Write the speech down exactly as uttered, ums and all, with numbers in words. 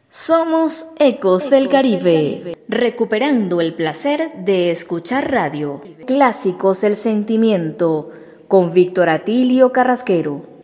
Somos Ecos del Caribe, recuperando el placer de escuchar radio. Clásicos del Sentimiento, con Víctor Atilio Carrasquero.